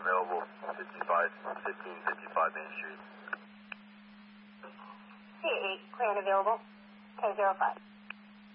available, 1555 Main Street. C8, clear and available, 1005.